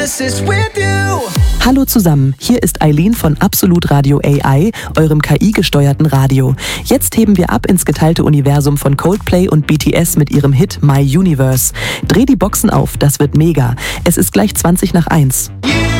Hallo zusammen, hier ist Eileen von Absolut Radio AI, eurem KI-gesteuerten Radio. Jetzt heben wir ab ins geteilte Universum von Coldplay und BTS mit ihrem Hit My Universe. Dreh die Boxen auf, das wird mega. Es ist gleich 1:20.